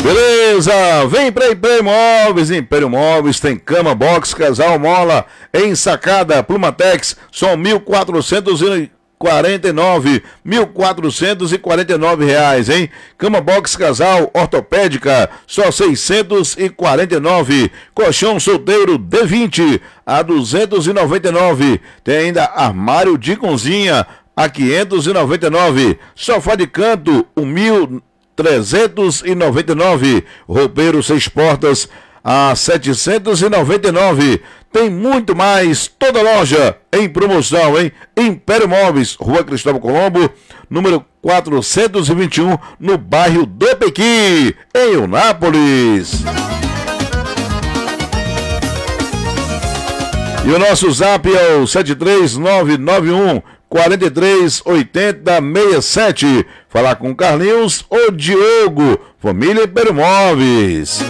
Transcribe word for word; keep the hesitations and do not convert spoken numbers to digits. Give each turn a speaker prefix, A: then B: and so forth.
A: Beleza, vem pra Império Móveis. Império Móveis tem cama, box, casal, mola, ensacada, Plumatex, são mil quatrocentos e quarenta e nove, mil quatrocentos e quarenta e nove reais, hein? Cama box casal ortopédica, só seiscentos e quarenta e nove. Colchão solteiro D vinte a duzentos e noventa e nove. Tem ainda armário de cozinha a quinhentos e noventa e nove. Sofá de canto mil trezentos e noventa e nove. Roupeiro seis portas a setecentos e noventa e nove. Tem muito mais, toda loja em promoção, hein? Império Móveis, Rua Cristóvão Colombo, número quatrocentos e vinte e um, no bairro do Pequi, em Eunápolis. E o nosso zap é o sete três nove nove um, quatro três oito zero seis sete. Falar com Carlinhos ou Diogo, família Império Móveis.